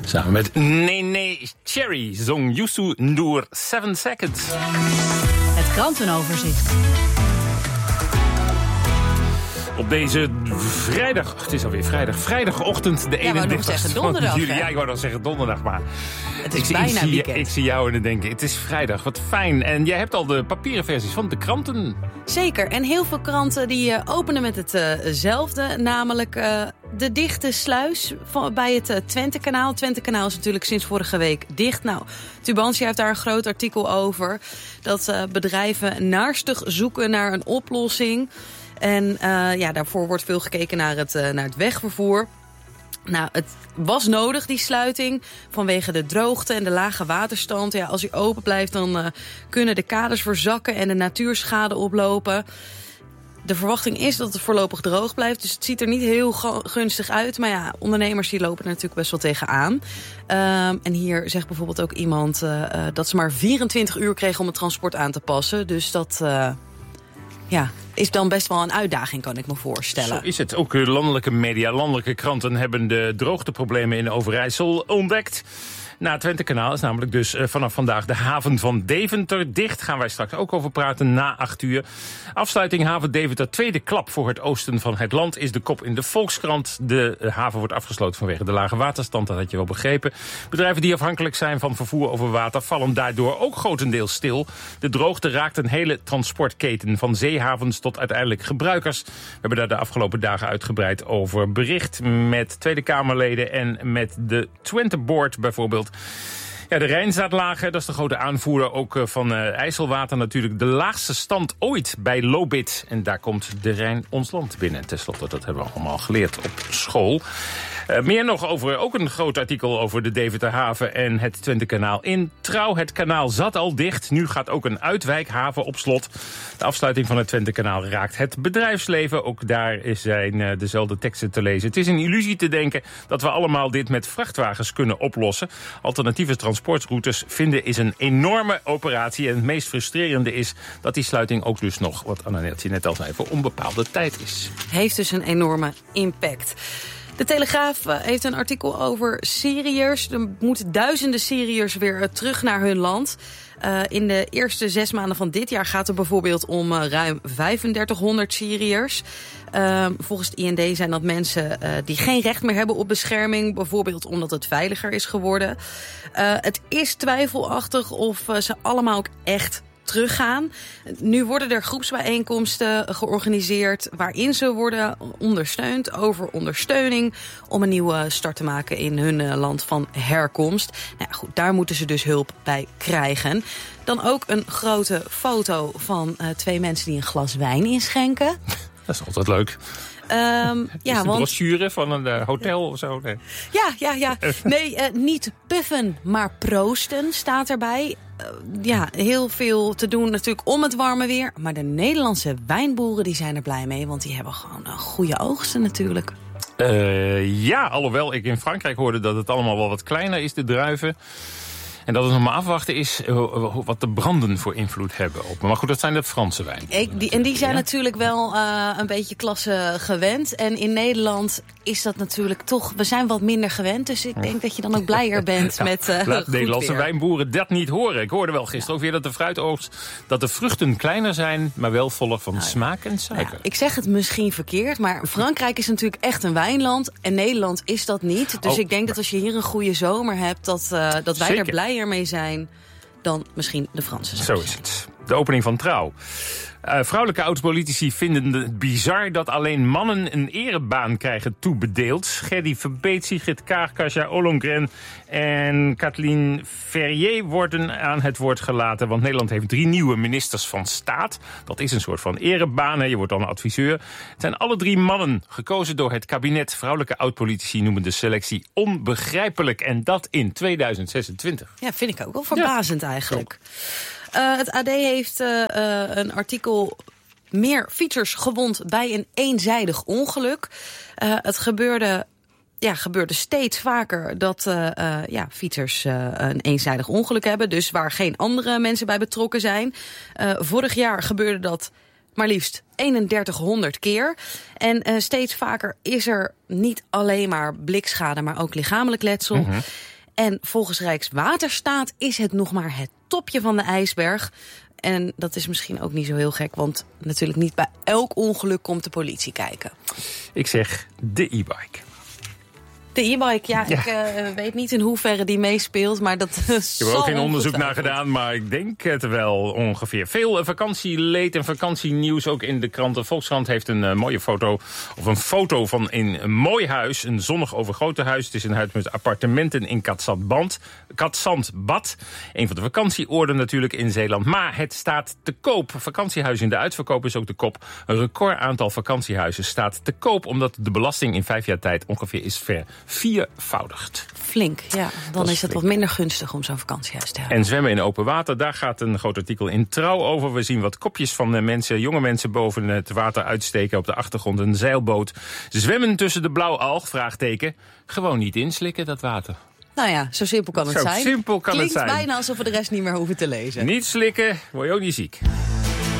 Samen met Nene Cherry zong Youssou N'Dour 7 Seconds. Het krantenoverzicht. Op deze vrijdag, het is alweer vrijdagochtend, de 31ste van juli. Ja, ik wou dan zeggen donderdag, maar het is bijna weekend. Ik zie jou en dan denk ik, het is vrijdag, wat fijn. En jij hebt al de papieren versies van de kranten. Zeker, en heel veel kranten die openen met hetzelfde, namelijk de dichte sluis bij het Twente-kanaal. Het Twente-kanaal is natuurlijk sinds vorige week dicht. Nou, Tubantia heeft daar een groot artikel over, dat bedrijven naarstig zoeken naar een oplossing. En daarvoor wordt veel gekeken naar het wegvervoer. Nou, het was nodig, die sluiting, vanwege de droogte en de lage waterstand. Ja, als die open blijft, dan kunnen de kaders verzakken en de natuurschade oplopen. De verwachting is dat het voorlopig droog blijft, dus het ziet er niet heel gunstig uit. Maar ja, ondernemers die lopen er natuurlijk best wel tegenaan. En hier zegt bijvoorbeeld ook iemand dat ze maar 24 uur kregen om het transport aan te passen. Dus dat is dan best wel een uitdaging, kan ik me voorstellen. Zo is het. Ook landelijke media, landelijke kranten hebben de droogteproblemen in Overijssel ontdekt. Na het Twente-kanaal is namelijk dus vanaf vandaag de haven van Deventer dicht. Gaan wij straks ook over praten na 8 uur. Afsluiting haven Deventer, tweede klap voor het oosten van het land, is de kop in de Volkskrant. De haven wordt afgesloten vanwege de lage waterstand, dat had je wel begrepen. Bedrijven die afhankelijk zijn van vervoer over water vallen daardoor ook grotendeels stil. De droogte raakt een hele transportketen, van zeehavens tot uiteindelijk gebruikers. We hebben daar de afgelopen dagen uitgebreid over bericht met Tweede Kamerleden en met de Twente Board bijvoorbeeld. Ja, de Rijn staat lager, dat is de grote aanvoerder ook van IJsselwater natuurlijk. De laagste stand ooit bij Lobit. En daar komt de Rijn ons land binnen. Ten slotte, dat hebben we allemaal geleerd op school. Meer nog over, ook een groot artikel over de Deventerhaven en het Twente-kanaal in Trouw. Het kanaal zat al dicht, nu gaat ook een uitwijkhaven op slot. De afsluiting van het Twente-kanaal raakt het bedrijfsleven. Ook daar zijn dezelfde teksten te lezen. Het is een illusie te denken dat we allemaal dit met vrachtwagens kunnen oplossen. Alternatieve transportroutes vinden is een enorme operatie. En het meest frustrerende is dat die sluiting ook dus nog, wat Annette net al zei, voor onbepaalde tijd is. Heeft dus een enorme impact. De Telegraaf heeft een artikel over Syriërs. Er moeten duizenden Syriërs weer terug naar hun land. In de eerste 6 maanden van dit jaar gaat het bijvoorbeeld om ruim 3500 Syriërs. Volgens het IND zijn dat mensen die geen recht meer hebben op bescherming. Bijvoorbeeld omdat het veiliger is geworden. Het is twijfelachtig of ze allemaal ook echt teruggaan. Nu worden er groepsbijeenkomsten georganiseerd waarin ze worden ondersteund over ondersteuning om een nieuwe start te maken in hun land van herkomst. Nou goed, daar moeten ze dus hulp bij krijgen. Dan ook een grote foto van 2 mensen die een glas wijn inschenken. Dat is altijd leuk. Is de brochure van een hotel of zo? Nee. Ja. Nee, niet puffen, maar proosten staat erbij. Heel veel te doen natuurlijk om het warme weer. Maar de Nederlandse wijnboeren die zijn er blij mee, want die hebben gewoon goede oogsten natuurlijk. Alhoewel ik in Frankrijk hoorde dat het allemaal wel wat kleiner is, de druiven. En dat het nog maar afwachten is wat de branden voor invloed hebben op. Maar goed, dat zijn de Franse wijnen. Die zijn natuurlijk wel een beetje klasse gewend. En in Nederland is dat natuurlijk toch, we zijn wat minder gewend. Dus ik denk dat je dan ook blijer bent met laat Nederlandse wijnboeren dat niet horen. Ik hoorde wel gisteren ook weer dat de fruitoogst, dat de vruchten kleiner zijn, maar wel voller van smaak en suiker. Ja, ik zeg het misschien verkeerd, maar Frankrijk is natuurlijk echt een wijnland. En Nederland is dat niet. Dus ik denk dat als je hier een goede zomer hebt, dat wij er blijer mee zijn dan misschien de Fransen. Zo is het. De opening van Trouw. Vrouwelijke oud-politici vinden het bizar dat alleen mannen een erebaan krijgen toebedeeld. Gerdy Verbeet, Sigrid Kaag, Kasia Ollongren en Kathleen Verrier worden aan het woord gelaten. Want Nederland heeft 3 nieuwe ministers van staat. Dat is een soort van erebaan, je wordt dan een adviseur. Het zijn alle 3 mannen, gekozen door het kabinet. Vrouwelijke oud-politici noemen de selectie onbegrijpelijk. En dat in 2026. Ja, vind ik ook wel verbazend eigenlijk. Het AD heeft een artikel meer fietsers gewond bij een eenzijdig ongeluk. Het gebeurde steeds vaker dat fietsers een eenzijdig ongeluk hebben. Dus waar geen andere mensen bij betrokken zijn. Vorig jaar gebeurde dat maar liefst 3100 keer. En steeds vaker is er niet alleen maar blikschade, maar ook lichamelijk letsel. Mm-hmm. En volgens Rijkswaterstaat is het nog maar het topje van de ijsberg. En dat is misschien ook niet zo heel gek, want natuurlijk niet bij elk ongeluk komt de politie kijken. Ik zeg de e-bike. De e-bike, ik weet niet in hoeverre die meespeelt, maar dat Ik heb er ook geen onderzoek naar gedaan, maar ik denk het wel ongeveer. Veel vakantieleed en vakantienieuws ook in de krant. De Volkskrant heeft een mooie foto, of een foto van een mooi huis. Een zonnig overgoten huis. Het is een huis met appartementen in Katzandbad. Een van de vakantieoorden natuurlijk in Zeeland. Maar het staat te koop. Vakantiehuis in de uitverkoop is ook te koop. Een record aantal vakantiehuizen staat te koop, omdat de belasting in 5 jaar tijd ongeveer is verviervoudigd. Flink, ja. Dan is het wat minder gunstig om zo'n vakantiehuis te hebben. En zwemmen in open water, daar gaat een groot artikel in Trouw over. We zien wat kopjes van mensen, jonge mensen boven het water uitsteken. Op de achtergrond een zeilboot. Zwemmen tussen de blauwalg, vraagteken. Gewoon niet inslikken, dat water. Nou ja, zo simpel kan het zijn. Simpel kan Klinkt het zijn. Bijna alsof we de rest niet meer hoeven te lezen. Niet slikken, word je ook niet ziek.